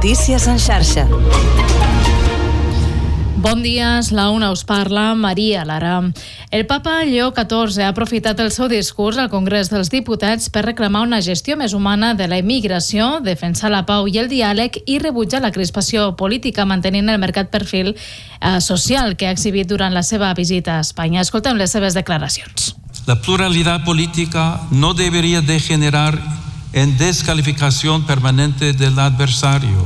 Notícies en xarxa. Bon dia, la una us parla Maria Lara. El papa Lleó XIV ha aprofitat el seu discurs al Congrés dels Diputats per reclamar una gestió més humana de la immigració, defensar la pau i el diàleg i rebutjar la crispació política, mantenint el marcat perfil social que ha exhibit durant la seva visita a Espanya. Escoltem les seves declaracions. La pluralidad política no debería degenerar en descalificación permanente del adversario.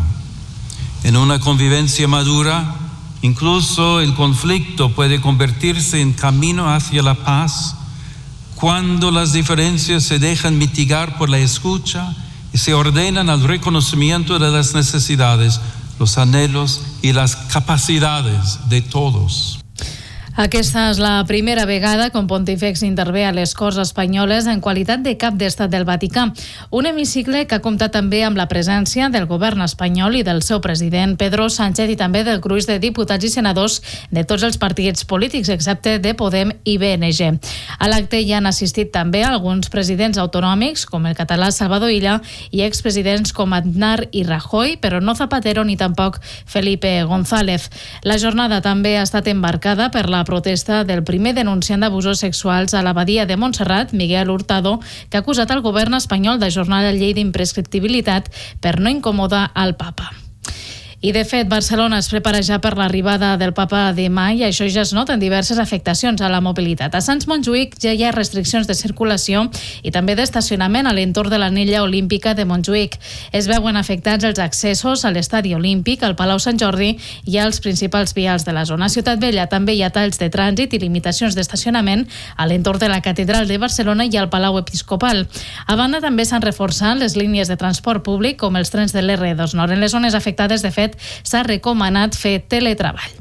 En una convivencia madura, incluso el conflicto puede convertirse en camino hacia la paz cuando las diferencias se dejan mitigar por la escucha y se ordenan al reconocimiento de las necesidades, los anhelos y las capacidades de todos. Aquesta és la primera vegada que un pontífex intervé a les Corts Espanyoles en qualitat de cap d'estat del Vaticà. Un hemicicle que ha comptat també amb la presència del govern espanyol i del seu president Pedro Sánchez i també del gruix de diputats i senadors de tots els partits polítics, excepte de Podem i BNG. A l'acte hi han assistit també alguns presidents autonòmics, com el català Salvador Illa, i expresidents com Aznar i Rajoy, però no Zapatero ni tampoc Felipe González. La jornada també ha estat embarcada per la protesta del primer denunciant d'abusos sexuals a l'abadia de Montserrat, Miguel Hurtado, que ha acusat el govern espanyol d'ajornar la llei d'imprescriptibilitat per no incomodar al papa. I, de fet, Barcelona es prepara ja per l'arribada del papa demà i això ja es nota en diverses afectacions a la mobilitat. A Sants Montjuïc ja hi ha restriccions de circulació i també d'estacionament a l'entorn de l'anella olímpica de Montjuïc. Es veuen afectats els accessos a l'estadi olímpic, al Palau Sant Jordi i als principals vials de la zona. A Ciutat Vella també hi ha talls de trànsit i limitacions d'estacionament a l'entorn de la Catedral de Barcelona i al Palau Episcopal. A banda, també s'han reforçat les línies de transport públic com els trens de l'R2 Nord. En les zones afectades, de fet, s'ha recomanat fer teletreball.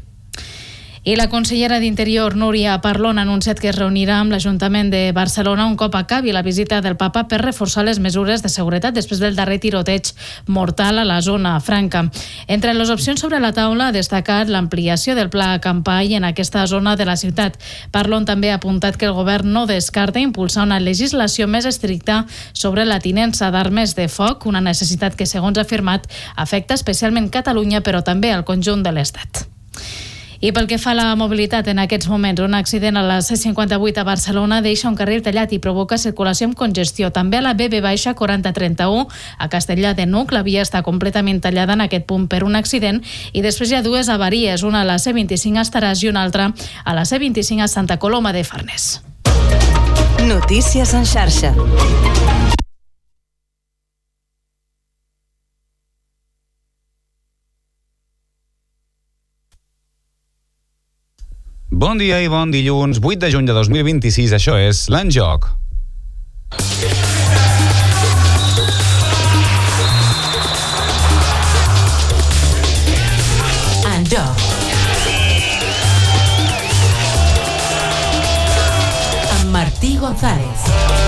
I la consellera d'Interior, Núria Parlon, ha anunciat que es reunirà amb l'Ajuntament de Barcelona un cop acabi la visita del papa per reforçar les mesures de seguretat després del darrer tiroteig mortal a la zona franca. Entre les opcions sobre la taula ha destacat l'ampliació del pla Campai en aquesta zona de la ciutat. Parlon també ha apuntat que el govern no descarta impulsar una legislació més estricta sobre la tinença d'armes de foc, una necessitat que, segons ha afirmat, afecta especialment Catalunya, però també al conjunt de l'Estat. I pel que fa a la mobilitat, en aquests moments, un accident a la C58 a Barcelona deixa un carril tallat i provoca circulació amb congestió. També a la BB-4031 a Castellar de N'Hug, la via està completament tallada en aquest punt per un accident i després hi ha dues avaries, una a la C25 a Estaràs i una altra a la C25 a Santa Coloma de Farners. Notícies en xarxa. Bon dia i bon dilluns, 8 de juny de 2026, això és l'En Joc. En Joc. Amb Martí González.